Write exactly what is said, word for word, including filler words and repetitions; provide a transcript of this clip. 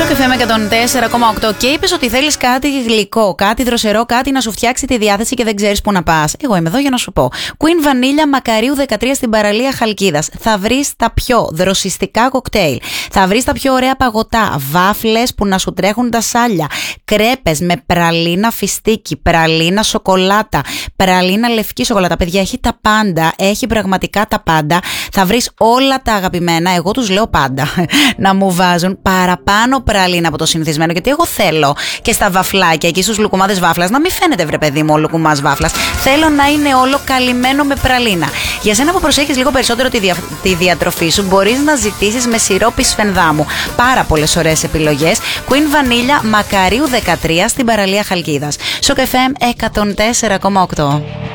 Σοκ εφ εμ εκατόν τέσσερα κόμμα οκτώ. Και είπες ότι θέλεις κάτι γλυκό, κάτι δροσερό, κάτι να σου φτιάξει τη διάθεση και δεν ξέρεις πού να πας. Εγώ είμαι εδώ για να σου πω. Queen Vanilla Μακαρίου δεκατρία στην παραλία Χαλκίδας. Θα βρεις τα πιο δροσιστικά κοκτέιλ. Θα βρεις τα πιο ωραία παγωτά. Βάφλες που να σου τρέχουν τα σάλια. Κρέπες με πραλίνα φιστίκι, πραλίνα σοκολάτα, πραλίνα λευκή σοκολάτα. Παιδιά, έχει τα πάντα. Έχει πραγματικά τα πάντα. Θα βρεις όλα τα αγαπημένα. Εγώ τους λέω πάντα να μου βάζουν παραπάνω πραλίνα από το συνηθισμένο, γιατί εγώ θέλω και στα βαφλάκια, εκεί στους λουκουμάδες βάφλας, να μην φαίνεται βρε παιδί μου ο λουκουμάς βάφλας. Θέλω να είναι όλο καλυμμένο με πραλίνα. Για σένα που προσέχεις λίγο περισσότερο τη, δια... τη διατροφή σου, μπορείς να ζητήσεις με σιρόπι σφενδάμου. Πάρα πολλές ωραίες επιλογές. Queen Vanilla Μακαρίου δεκατρία στην παραλία Χαλκίδας. Σοκ εφ εμ εκατόν τέσσερα κόμμα οκτώ.